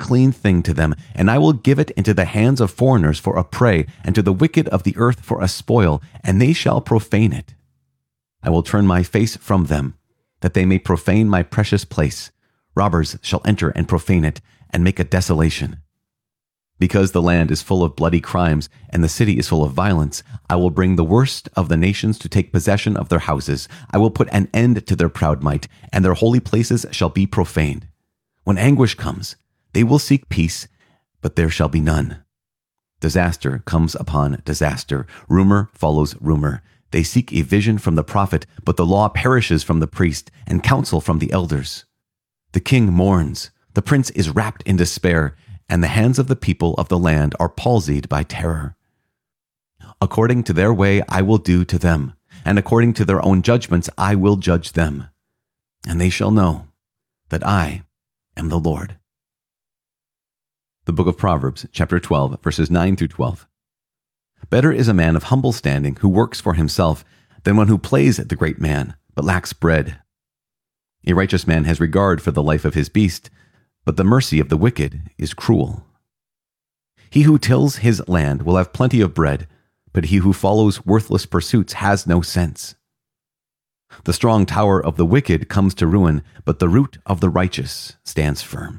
unclean thing to them, and I will give it into the hands of foreigners for a prey, and to the wicked of the earth for a spoil, and they shall profane it. I will turn my face from them, that they may profane my precious place. Robbers shall enter and profane it, and make a desolation. Because the land is full of bloody crimes, and the city is full of violence, I will bring the worst of the nations to take possession of their houses. I will put an end to their proud might, and their holy places shall be profaned. When anguish comes, they will seek peace, but there shall be none. Disaster comes upon disaster. Rumor follows rumor. They seek a vision from the prophet, but the law perishes from the priest, and counsel from the elders. The king mourns. The prince is wrapped in despair, and the hands of the people of the land are palsied by terror. According to their way I will do to them, and according to their own judgments I will judge them. And they shall know that I am the Lord. The book of Proverbs, chapter 12, verses 9 through 12. Better is a man of humble standing who works for himself than one who plays the great man, but lacks bread. A righteous man has regard for the life of his beast, but the mercy of the wicked is cruel. He who tills his land will have plenty of bread, but he who follows worthless pursuits has no sense. The strong tower of the wicked comes to ruin, but the root of the righteous stands firm.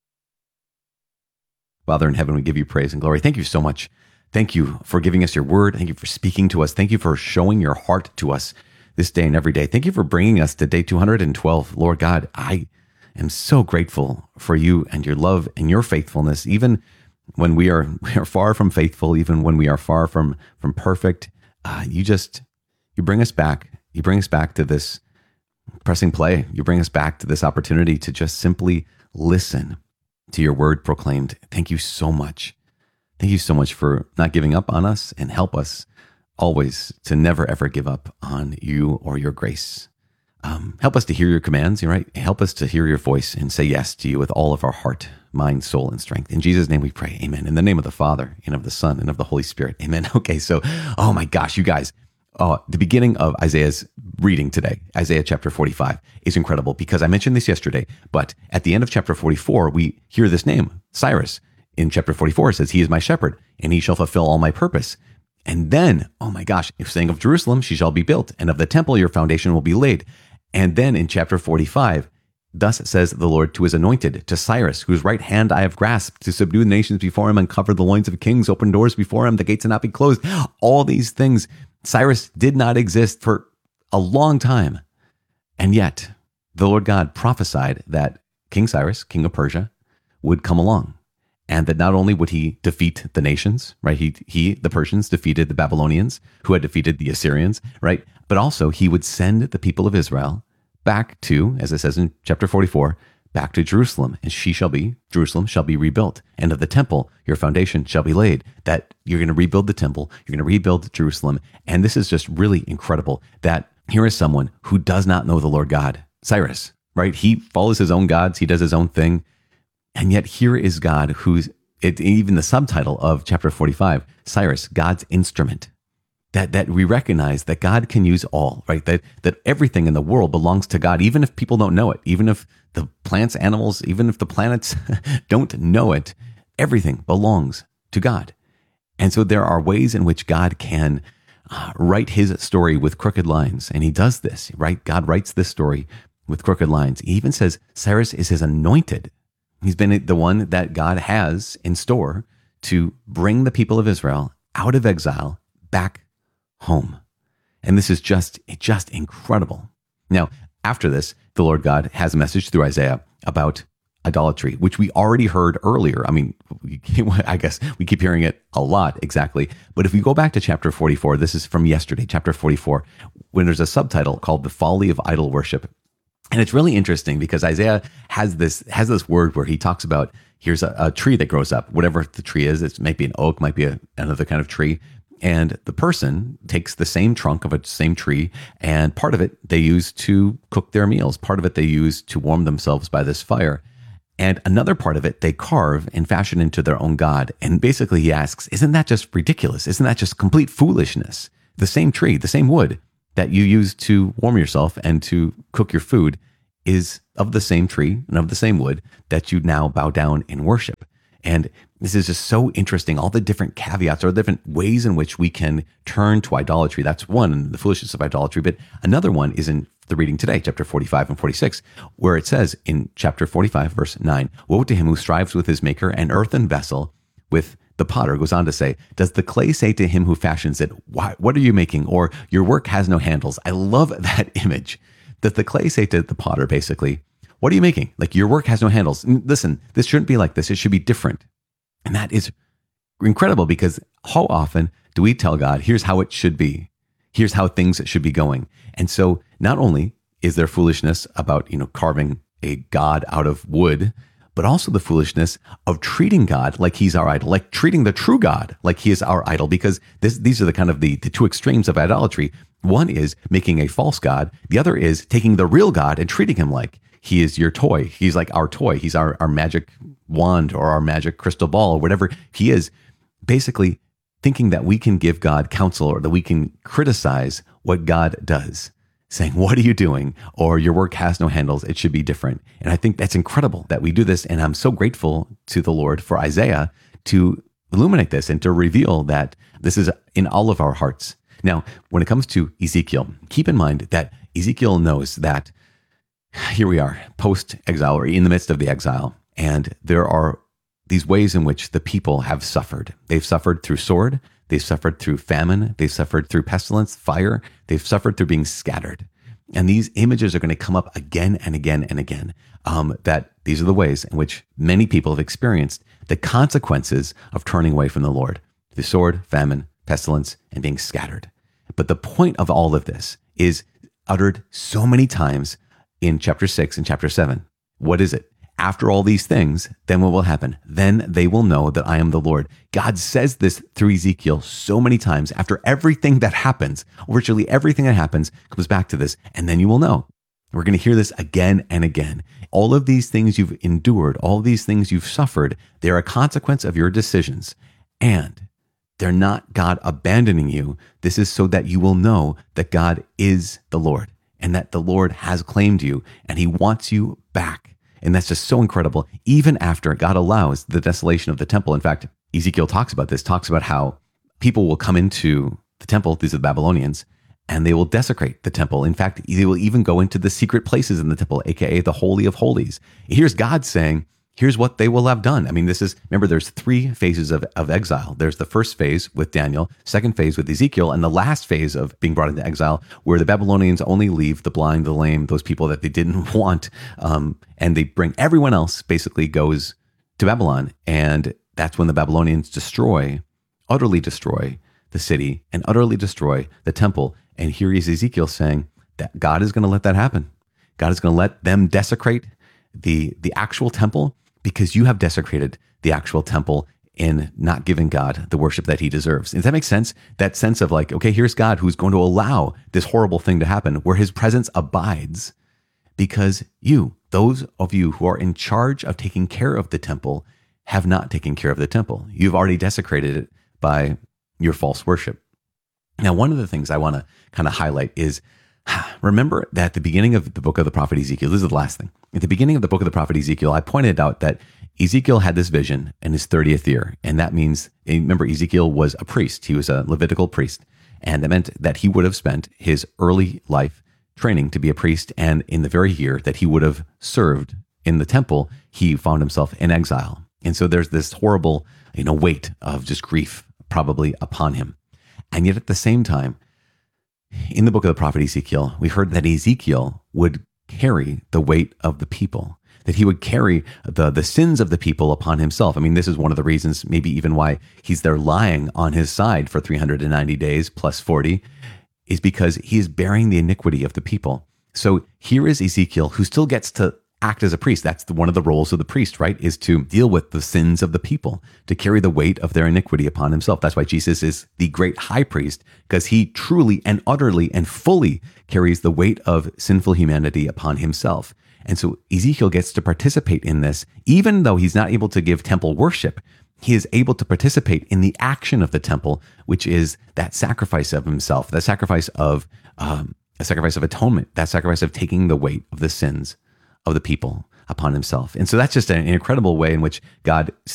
Father in heaven, we give you praise and glory. Thank you so much. Thank you for giving us your word. Thank you for speaking to us. Thank you for showing your heart to us this day and every day. Thank you for bringing us to day 212. Lord God, I am so grateful for you and your love and your faithfulness, even when we are far from faithful, even when we are far from perfect. You bring us back. You bring us back to this pressing play. You bring us back to this opportunity to just simply listen to your word proclaimed. Thank you so much. Thank you so much for not giving up on us, and help us always to never ever give up on you or your grace. Help us to hear your commands, right? Help us to hear your voice and say yes to you with all of our heart, mind, soul, and strength. In Jesus' name we pray, amen. In the name of the Father, and of the Son, and of the Holy Spirit, amen. Okay, so, oh my gosh, you guys, the beginning of Isaiah's reading today, Isaiah chapter 45, is incredible because I mentioned this yesterday, but at the end of chapter 44, we hear this name, Cyrus. In chapter 44, it says, he is my shepherd, and he shall fulfill all my purpose. And then, oh my gosh, if saying of Jerusalem, she shall be built, and of the temple your foundation will be laid. And then in chapter 45, thus says the Lord to his anointed, to Cyrus, whose right hand I have grasped, to subdue the nations before him, uncover the loins of kings, open doors before him, the gates will not be closed. All these things, Cyrus did not exist for a long time. And yet, the Lord God prophesied that King Cyrus, king of Persia, would come along. And that not only would he defeat the nations, right? The Persians defeated the Babylonians, who had defeated the Assyrians, right? But also he would send the people of Israel back to, as it says in chapter 44, back to Jerusalem. And Jerusalem shall be rebuilt. And of the temple, your foundation shall be laid. That you're going to rebuild the temple, you're going to rebuild Jerusalem. And this is just really incredible that here is someone who does not know the Lord God, Cyrus, right? He follows his own gods, he does his own thing. And yet here is God who's, even the subtitle of chapter 45, Cyrus, God's instrument. That we recognize that God can use all, right? That everything in the world belongs to God, even if people don't know it, even if the plants, animals, even if the planets don't know it, everything belongs to God. And so there are ways in which God can write his story with crooked lines. And he does this, right? God writes this story with crooked lines. He even says Cyrus is his anointed. He's been the one that God has in store to bring the people of Israel out of exile back home. And this is just incredible. Now, after this, the Lord God has a message through Isaiah about idolatry, which we already heard earlier. I mean, I guess we keep hearing it a lot, exactly. But if we go back to chapter 44, this is from yesterday, chapter 44, when there's a subtitle called The Folly of Idol Worship. And it's really interesting because Isaiah has this word where he talks about, here's a tree that grows up, whatever the tree is. It might be an oak, might be another kind of tree. And the person takes the same trunk of a same tree, and part of it they use to cook their meals. Part of it they use to warm themselves by this fire. And another part of it they carve and fashion into their own god. And basically he asks, isn't that just ridiculous? Isn't that just complete foolishness? The same tree, the same wood that you use to warm yourself and to cook your food, is of the same tree and of the same wood that you now bow down in worship. And this is just so interesting. All the different caveats or different ways in which we can turn to idolatry. That's one, the foolishness of idolatry. But another one is in the reading today, chapter 45 and 46, where it says in chapter 45, verse 9, woe to him who strives with his maker, an earthen vessel with the potter. Goes on to say, does the clay say to him who fashions it, what are you making? Or your work has no handles. I love that image. Does the clay say to the potter, basically, what are you making? Like, your work has no handles. Listen, this shouldn't be like this. It should be different. And that is incredible, because how often do we tell God, here's how it should be. Here's how things should be going. And so not only is there foolishness about, carving a God out of wood, but also the foolishness of treating God like he's our idol, like treating the true God like he is our idol, because these are the kind of the two extremes of idolatry. One is making a false God. The other is taking the real God and treating him like he is your toy. He's like our toy. He's our magic wand or our magic crystal ball or whatever he is. Basically thinking that we can give God counsel or that we can criticize what God does, saying, what are you doing? Or your work has no handles. It should be different. And I think that's incredible that we do this. And I'm so grateful to the Lord for Isaiah to illuminate this and to reveal that this is in all of our hearts. Now, when it comes to Ezekiel, keep in mind that Ezekiel knows that here we are, post-exile or in the midst of the exile. And there are these ways in which the people have suffered. They've suffered through sword. They've suffered through famine. They've suffered through pestilence, fire. They've suffered through being scattered. And these images are going to come up again and again and again. That these are the ways in which many people have experienced the consequences of turning away from the Lord. The sword, famine, pestilence, and being scattered. But the point of all of this is uttered so many times in chapter 6 and chapter 7. What is it? After all these things, then what will happen? Then they will know that I am the Lord. God says this through Ezekiel so many times. After everything that happens, virtually everything that happens comes back to this. And then you will know. We're going to hear this again and again. All of these things you've endured, all of these things you've suffered, they're a consequence of your decisions. And they're not God abandoning you. This is so that you will know that God is the Lord and that the Lord has claimed you and he wants you back. And that's just so incredible. Even after God allows the desolation of the temple. In fact, Ezekiel talks about this, talks about how people will come into the temple, these are the Babylonians, and they will desecrate the temple. In fact, they will even go into the secret places in the temple, aka the Holy of Holies. Here's God saying, here's what they will have done. I mean, remember, there's 3 phases of exile. There's the first phase with Daniel, second phase with Ezekiel, and the last phase of being brought into exile, where the Babylonians only leave the blind, the lame, those people that they didn't want, and they bring everyone else, basically goes to Babylon. And that's when the Babylonians utterly destroy the city and utterly destroy the temple. And here is Ezekiel saying that God is going to let that happen. God is going to let them desecrate the actual temple, because you have desecrated the actual temple in not giving God the worship that he deserves. Does that make sense? That sense of like, okay, here's God who's going to allow this horrible thing to happen, where his presence abides because those of you who are in charge of taking care of the temple, have not taken care of the temple. You've already desecrated it by your false worship. Now, one of the things I want to kind of highlight is, remember that at the beginning of the book of the prophet Ezekiel, this is the last thing. At the beginning of the book of the prophet Ezekiel, I pointed out that Ezekiel had this vision in his 30th year. And that means, remember, Ezekiel was a priest. He was a Levitical priest. And that meant that he would have spent his early life training to be a priest. And in the very year that he would have served in the temple, he found himself in exile. And so there's this horrible, weight of just grief probably upon him. And yet at the same time, in the book of the prophet Ezekiel, we heard that Ezekiel would carry the weight of the people, that he would carry the sins of the people upon himself. I mean, this is one of the reasons, maybe even why he's there lying on his side for 390 days plus 40, is because he is bearing the iniquity of the people. So here is Ezekiel, who still gets to act as a priest. That's one of the roles of the priest, right? Is to deal with the sins of the people, to carry the weight of their iniquity upon himself. That's why Jesus is the great high priest, because he truly and utterly and fully carries the weight of sinful humanity upon himself. And so Ezekiel gets to participate in this, even though he's not able to give temple worship. He is able to participate in the action of the temple, which is that sacrifice of himself, that sacrifice of atonement, that sacrifice of taking the weight of the sins of the people upon himself. And so that's just an incredible way in which God